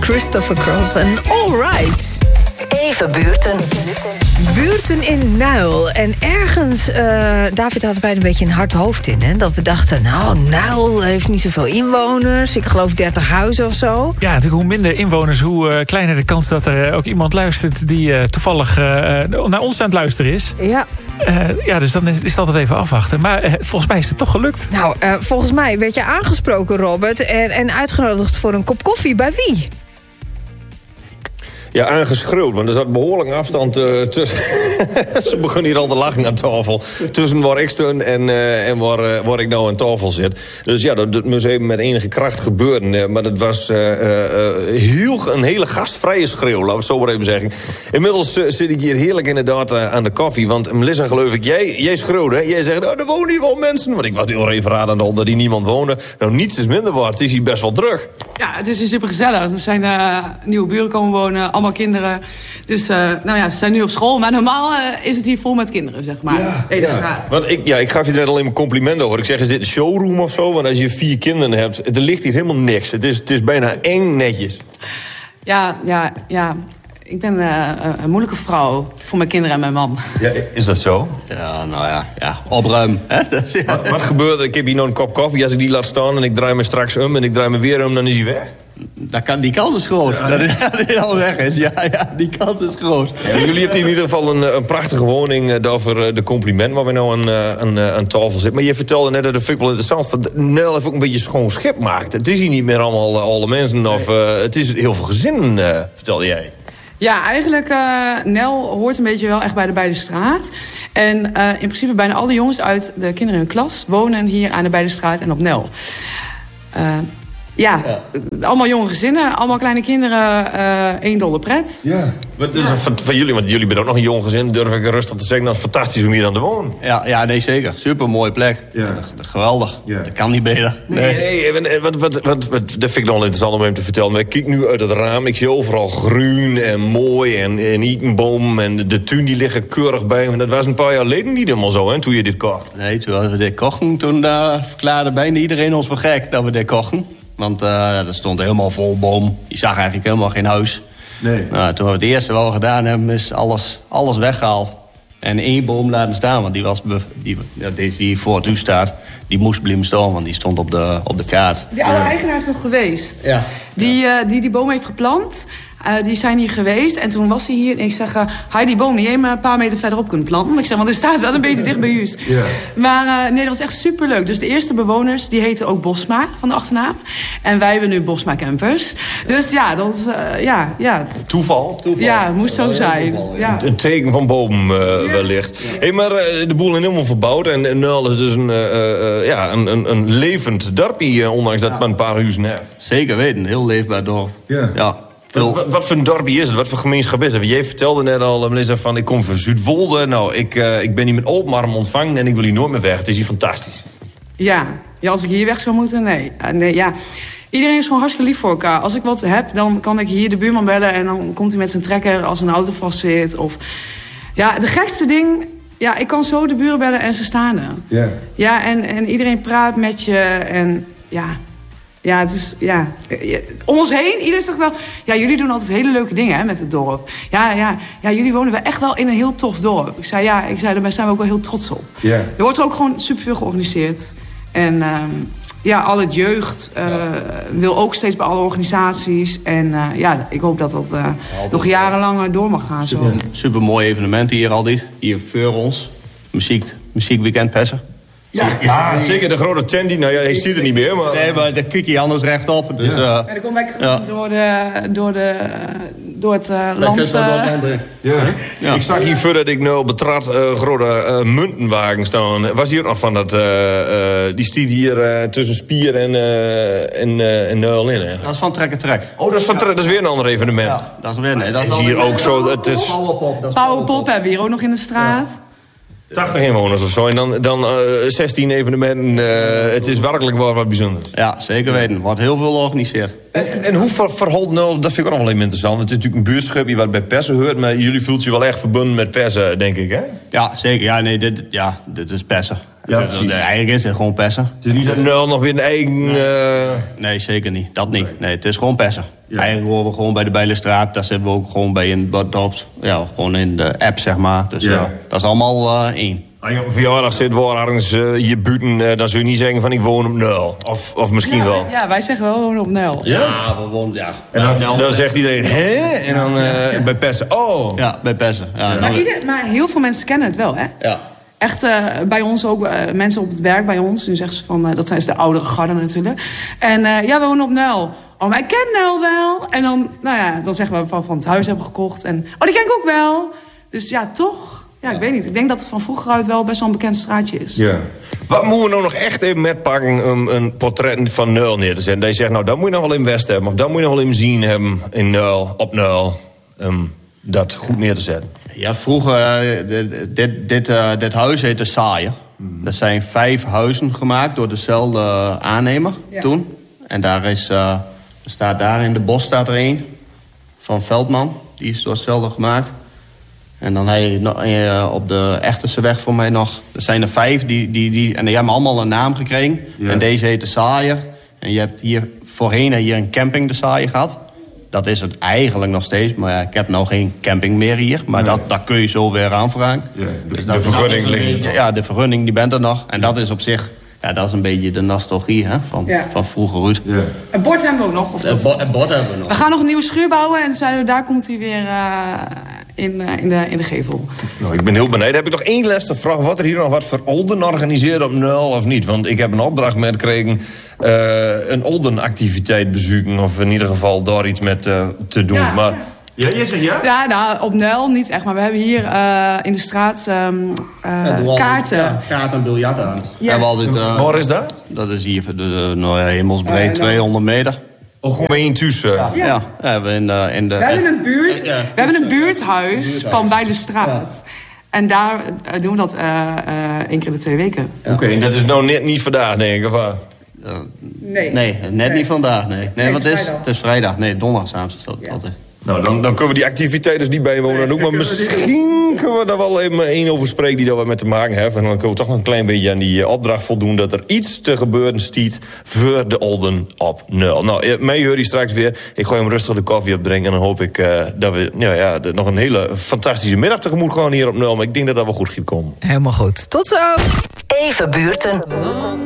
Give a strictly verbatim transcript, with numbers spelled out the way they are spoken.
Christopher Cross en All Right. Even buurten. Buurten in Nuil. En ergens, uh, David had er bijna een beetje een hard hoofd in. Hè? Dat we dachten, nou, Nuil heeft niet zoveel inwoners. Ik geloof dertig huizen of zo. Ja, natuurlijk hoe minder inwoners, hoe uh, kleiner de kans dat er uh, ook iemand luistert die uh, toevallig uh, naar ons aan het luisteren is. Ja. Uh, ja, dus dan is, is dat het even afwachten. Maar uh, volgens mij is het toch gelukt. Nou, uh, volgens mij werd je aangesproken, Robert. En, en uitgenodigd voor een kop koffie. Bij wie? Ja, aangeschreeuwd, want er zat behoorlijk afstand uh, tussen. Ze begonnen hier al te lachen aan tafel. Tussen waar ik stond en, uh, en waar, uh, waar ik nou aan tafel zit. Dus ja, dat, dat moest even met enige kracht gebeuren. Uh, maar dat was uh, uh, heel, een hele gastvrije schreeuw, laten we het zo maar even zeggen. Inmiddels uh, zit ik hier heerlijk inderdaad uh, aan de koffie. Want Melissa, geloof ik, jij, jij schreeuwde. Hè? Jij zegt, oh, er wonen hier wel mensen. Want ik was heel even raad aan de hand dat hier niemand woonde. Nou, niets is minder waar. Het is hier best wel druk. Ja, het is hier super gezellig. Er zijn uh, nieuwe buren komen wonen, allemaal kinderen. Dus, uh, nou ja, ze zijn nu op school. Maar normaal uh, is het hier vol met kinderen, zeg maar. Ja, nee, ja. Dus, uh, Want ik, ja, ik gaf je net alleen maar complimenten over. Ik zeg, is dit een showroom of zo? Want als je vier kinderen hebt, er ligt hier helemaal niks. Het is, het is bijna eng netjes. Ja, ja, ja. Ik ben uh, een moeilijke vrouw voor mijn kinderen en mijn man. Ja, is dat zo? Ja, nou ja, ja opruim. Hè? Dus, ja. Wat, wat gebeurt er? Ik heb hier nog een kop koffie. Als ik die laat staan en ik draai me straks om en ik draai me weer om, dan is hij weg. Dat kan, die kans is groot. Ja, dat hij al weg is. Ja, ja, die kans is groot. Ja, jullie hebben in ieder geval een, een prachtige woning. Uh, daarvoor de compliment waar we nou aan, uh, aan, uh, aan tafel zitten. Maar je vertelde net, dat vind ik wel interessant, van Nel heeft ook een beetje schoon schip maakt. Het is hier niet meer allemaal uh, alle mensen. Of, uh, het is heel veel gezinnen, uh, vertelde jij. Ja, eigenlijk, uh, Nel hoort een beetje wel echt bij de Bijdestraat. En uh, in principe bijna alle jongens uit de kinderen in hun klas wonen hier aan de Bijdestraat en op Nel. Uh, ja, ja, allemaal jonge gezinnen, allemaal kleine kinderen, uh, één dolle pret. Ja. Wat, dus van, van jullie, want jullie zijn ook nog een jong gezin, durf ik rustig te zeggen, dat is fantastisch om hier aan te wonen. Ja, ja, nee, zeker. Super mooie plek. Ja. Geweldig. Ja. Dat kan niet beter. Nee, nee, nee wat, wat, wat, wat, dat vind ik nog wel interessant om hem te vertellen. Maar ik kijk nu uit het raam, ik zie overal groen en mooi en, en ietenboom en de tuin die liggen keurig bij. En dat was een paar jaar geleden niet helemaal zo, hè, toen je dit kocht. Nee, toen we dit kochten, toen uh, verklaarde bijna iedereen ons voor gek dat we dit kochten. Want uh, dat stond helemaal vol boom. Je zag eigenlijk helemaal geen huis. Nee. Nou, toen we het eerste wat we gedaan hebben, is alles, alles weggehaald. En één boom laten staan, want die, was be, die, die, die voor het huis staat, die moest blijven staan, want die stond op de, op de kaart. De oude eigenaar is nog geweest. Ja. Die, uh, die die boom heeft geplant. Uh, die zijn hier geweest en toen was hij hier en ik zeg, uh, hij die boom niet even een paar meter verderop kunnen planten. Want ik zeg, want er staat wel een beetje dicht bij huis. Ja. Maar uh, nee, dat was echt superleuk. Dus de eerste bewoners, die heten ook Bosma van de achternaam. En wij hebben nu Bosma Campers. Dus ja, dat is, uh, ja, ja. Toeval? Toeval. Ja, het moest zo zijn. Toeval, ja. Ja. Een teken van boom uh, ja. wellicht. Ja. Hey, maar uh, de boel is helemaal verbouwd en, en Nuil is dus een, uh, uh, ja, een, een, een levend dorpje, uh, ondanks ja. dat maar een paar huizen heeft. Zeker weten, heel leefbaar dorp. Ja. Ja. Wat, wat, wat voor een dorpje is het? Wat voor gemeenschap is het? Jij vertelde net al, Melissa, van ik kom van Zuidwolde. Nou, ik, uh, ik ben hier met open arm ontvangen en ik wil hier nooit meer weg. Het is hier fantastisch. Ja, ja als ik hier weg zou moeten, nee. Uh, nee ja. Iedereen is gewoon hartstikke lief voor elkaar. Als ik wat heb, dan kan ik hier de buurman bellen en dan komt hij met zijn trekker als een auto vast zit. Of... Ja, de gekste ding... Ja, ik kan zo de buren bellen en ze staan er. Yeah. Ja, en, en iedereen praat met je en ja... Ja, het is, ja, om ons heen, iedereen zegt wel... Ja, jullie doen altijd hele leuke dingen hè, met het dorp. Ja, ja, ja, jullie wonen wel echt wel in een heel tof dorp. Ik zei, ja, ik zei, daar zijn we ook wel heel trots op. Yeah. Er wordt er ook gewoon superveel georganiseerd. En um, ja, al het jeugd uh, ja. wil ook steeds bij alle organisaties. En uh, ja, ik hoop dat dat uh, nog jarenlang door mag gaan. Super, super mooi evenementen hier altijd. Hier voor ons. Muziek, muziekweekend Pessen. Ja, ja, zeker. De grote tent, die, nou ja, hij ziet het niet meer. Maar... Nee, maar daar kijk je anders rechtop. Dus, ja. Uh, ja, dat komt bij ja. door, de, door, de, door het uh, land. Uh... Ja. Ja. Ik zag hier voordat ik nu betrad uh, grote uh, muntenwagen staan. Was hier ook nog van dat... Uh, uh, die stiet hier uh, tussen Spier en, uh, en, uh, en Nuil in. Hè? Dat is van Trek en Trek. Oh, dat is, van ja. dat is weer een ander evenement. Ja, dat is weer... Nee, dat is, is hier ook zo... Het is... Powerpop. Powerpop hebben we hier ook nog in de straat. Ja. tachtig inwoners of zo. En dan, dan uh, zestien evenementen. Uh, het is werkelijk wel wat bijzonders. Ja, zeker weten. Er wordt heel veel georganiseerd. En, en hoe ver, verholt Nuil, dat vind ik ook nog wel even interessant. Het is natuurlijk een buurtschapje wat bij Pessen hoort. Maar jullie voelt je wel echt verbonden met Pessen, denk ik, hè? Ja, zeker. Ja, nee, dit, ja, dit is Pessen. Ja, het is, eigenlijk is het gewoon persen. Het is niet dat nul nog weer een eigen... Uh... Nee, zeker niet. Dat niet. Nee, het is gewoon persen. Ja. Eigenlijk horen we gewoon bij de Bijlenstraat. Daar zitten we ook gewoon bij in het dorp. Ja, gewoon in de app, zeg maar. Dus ja. uh, dat is allemaal uh, één. Als je op verjaardag zit waar ergens uh, je buiten, uh, dan zul je niet zeggen van ik woon op nul. Of, of misschien ja, wel. Ja, wij zeggen wel gewoon op nul. Ja, ja we wonen, ja. En dan, dan, dan zegt iedereen, hè? En dan uh, bij persen, oh. Ja, bij persen. Ja, maar, ieder, maar heel veel mensen kennen het wel, hè? Ja. Echt uh, bij ons ook, uh, mensen op het werk bij ons. Nu zeggen ze van, uh, dat zijn ze de oudere garden natuurlijk. En uh, ja, we wonen op nul. Oh, maar ik ken Nel wel. En dan, nou ja, dan zeggen we van, van het huis hebben gekocht. En, oh, die ken ik ook wel. Dus ja, toch... Ja, ik weet niet. Ik denk dat het van vroeger uit wel best wel een bekend straatje is. Ja. Wat moeten we nou nog echt even metpakken om een portret van nul neer te zetten? Dat je zegt, nou, dat moet je nog wel in West hebben. Of dat moet je nog wel in zien hebben in nul, op nul. Um, dat goed neer te zetten. Ja, vroeger, uh, dit, dit, dit, uh, dit huis heette Saaier. Mm. Er zijn vijf huizen gemaakt door dezelfde aannemer ja. toen. En daar is, uh, er staat daar in de bos staat er één van Veldman. Die is door hetzelfde gemaakt. En dan heb je op de Echterse weg voor mij nog... Er zijn er vijf, die, die, die, en die hebben allemaal een naam gekregen. Ja. En deze heet de Saaier. En je hebt hier voorheen hier een camping de Saaier gehad. Dat is het eigenlijk nog steeds. Maar ja, ik heb nou geen camping meer hier. Maar nee. dat, dat kun je zo weer aanvragen. Ja, de, dus de dat, vergunning ligt. Ja, de vergunning die bent er nog. En dat is op zich... Ja, dat is een beetje de nostalgie hè, van, ja. van vroeger Ruud. Ja. Een bord hebben we ook nog. Of dat... Een, bo- een bord hebben we nog. We gaan nog een nieuwe schuur bouwen. En zeiden we, daar komt hij weer uh, in, uh, in, de, in de gevel. Nou, ik ben heel benieuwd. Heb ik nog één laatste vraag. Wat er hier nog wat voor Olden organiseert op nul of niet? Want ik heb een opdracht met gekregen... Uh, een Olden-activiteit bezoeken. Of in ieder geval daar iets met uh, te doen. Ja, maar... ja. Ja, je zegt ja? Ja, nou, op nul niet echt. Maar we hebben hier uh, in de straat um, uh, ja, kaarten. Ja, kaarten en biljarten aan. Ja. We altijd, uh, waar is dat? Dat is hier de, de, nou ja, hemelsbreed, uh, nou. tweehonderd meter. Oh, gewoon bij één tussen? Ja, ja. ja. ja we, in de, in de, we hebben een buurt. Ja, we hebben een buurthuis, buurthuis. van bij de straat. Ja. En daar uh, doen we dat uh, uh, één keer in de twee weken. Ja. Oké, okay, en dat is nou net niet vandaag, denk ik, of waar? Uh, nee. Nee, net nee. niet vandaag, nee. Nee, nee wat is? Het is vrijdag. Nee, donderdagavond is dat altijd. Nou, dan, dan kunnen we die activiteiten dus niet bijwonen doen. Maar misschien kunnen we daar wel even één over spreken die daar wat met te maken heeft. En dan kunnen we toch nog een klein beetje aan die opdracht voldoen... dat er iets te gebeuren stiet voor de Olden op nul. Nou, mij hoor je straks weer. Ik gooi hem rustig de koffie opdrinken. En dan hoop ik uh, dat we nou ja, nog een hele fantastische middag tegemoet gaan hier op nul. Maar ik denk dat dat wel goed gaat komen. Helemaal goed. Tot zo. Even buurten.